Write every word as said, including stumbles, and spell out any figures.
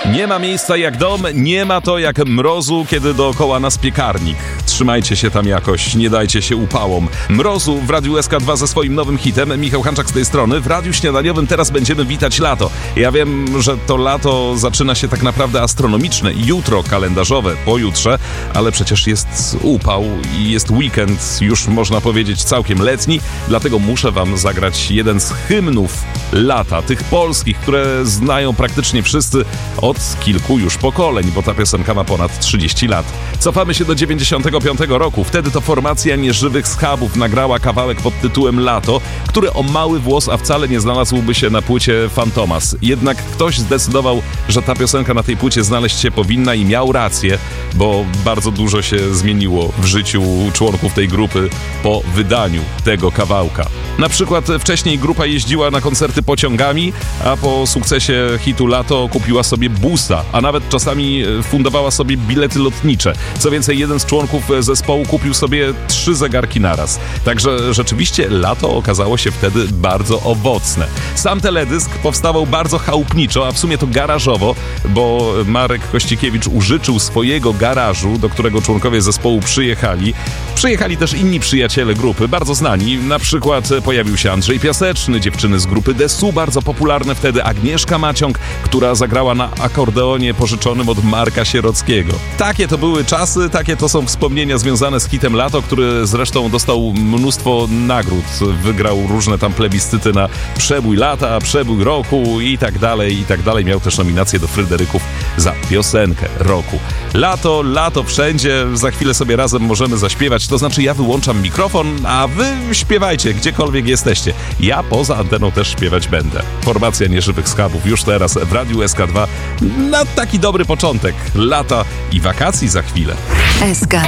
Nie ma miejsca jak dom, nie ma to jak mrozu, kiedy dookoła nas piekarnik. Trzymajcie się tam jakoś, nie dajcie się upałom. Mrozu w Radiu S K dwa ze swoim nowym hitem. Michał Hanczak z tej strony. W Radiu Śniadaniowym teraz będziemy witać lato. Ja wiem, że to lato zaczyna się tak naprawdę astronomiczne. Jutro kalendarzowe, pojutrze, ale przecież jest upał i jest weekend, już można powiedzieć całkiem letni. Dlatego muszę wam zagrać jeden z hymnów lata, tych polskich, które znają praktycznie wszyscy od kilku już pokoleń, bo ta piosenka ma ponad trzydzieści lat. Cofamy się do dziewięćdziesiątego piątego roku. Wtedy to formacja Nieżywych Schabów nagrała kawałek pod tytułem Lato, który o mały włos, a wcale nie znalazłby się na płycie Fantomas. Jednak ktoś zdecydował, że ta piosenka na tej płycie znaleźć się powinna i miał rację, bo bardzo dużo się zmieniło w życiu członków tej grupy po wydaniu tego kawałka. Na przykład wcześniej grupa jeździła na koncerty pociągami, a po sukcesie hitu Lato kupiła sobie busa, a nawet czasami fundowała sobie bilety lotnicze. Co więcej, jeden z członków zespołu kupił sobie trzy zegarki naraz. Także rzeczywiście Lato okazało się wtedy bardzo owocne. Sam teledysk powstawał bardzo chałupniczo, a w sumie to garażowo, bo Marek Kościkiewicz użyczył swojego garażu, do którego członkowie zespołu przyjechali. Przyjechali też inni przyjaciele grupy, bardzo znani. Na przykład pojawił się Andrzej Piaseczny, dziewczyny z grupy Desu, bardzo popularne wtedy, Agnieszka Maciąg, która zagrała na akordeonie pożyczonym od Marka Sierockiego. Takie to były czasy, takie to są wspomnienia związane z hitem Lato, który zresztą dostał mnóstwo nagród. Wygrał różne tam plebiscyty na przebój lata, przebój roku i tak dalej, i tak dalej. Miał też nominację do Fryderyków za piosenkę roku. Lato, lato wszędzie, za chwilę sobie razem możemy zaśpiewać, to znaczy ja wyłączam mikrofon, a wy śpiewajcie gdziekolwiek jesteście. Ja poza anteną też śpiewać będę. Formacja Nieżywych Schabów już teraz w Radiu S K dwa na taki dobry początek lata i wakacji za chwilę. S K